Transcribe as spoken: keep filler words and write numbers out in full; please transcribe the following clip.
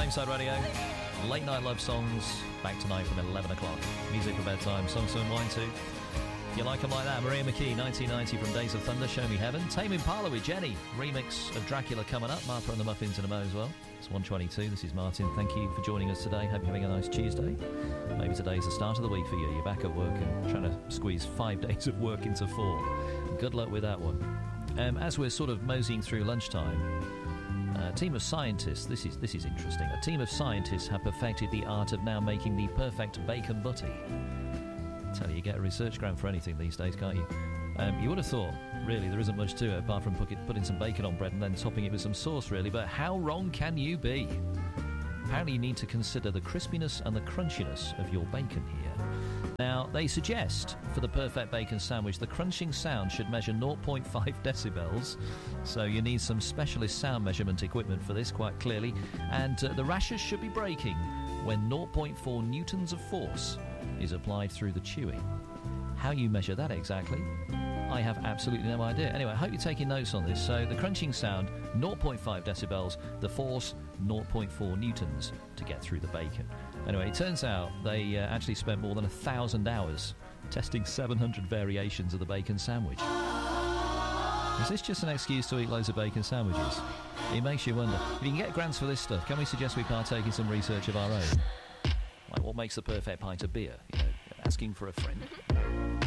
Tameside Radio. Late night love songs. Back tonight from eleven o'clock. Music for bedtime. Songs to unwind to. You like them like that? Maria McKee, nineteen ninety from Days of Thunder, Show Me Heaven. Tame Impala with Jenny. Remix of Dracula coming up. Martha and the Muffins in a mo as well. It's one twenty-two. This is Martin. Thank you for joining us today. Hope you're having a nice Tuesday. Maybe today's the start of the week for you. You're back at work and trying to squeeze five days of work into four. Good luck with that one. Um, as we're sort of moseying through lunchtime, a team of scientists, this is this is interesting, a team of scientists have perfected the art of now making the perfect bacon butty. Tell you, you get a research grant for anything these days, can't you? Um, you would have thought, really, there isn't much to it apart from put- putting some bacon on bread and then topping it with some sauce, really, but how wrong can you be? Apparently you need to consider the crispiness and the crunchiness of your bacon here. Now, they suggest for the perfect bacon sandwich, the crunching sound should measure zero point five decibels, so you need some specialist sound measurement equipment for this, quite clearly, and uh, the rashers should be breaking when zero point four newtons of force is applied through the chewing. How you measure that exactly, I have absolutely no idea. Anyway, I hope you're taking notes on this. So the crunching sound, zero point five decibels, the force, zero point four newtons to get through the bacon. Anyway, it turns out they uh, actually spent more than a thousand hours testing seven hundred variations of the bacon sandwich. Is this just an excuse to eat loads of bacon sandwiches? It makes you wonder. If you can get grants for this stuff, can we suggest we partake in some research of our own? Like what makes the perfect pint of beer? You know, asking for a friend.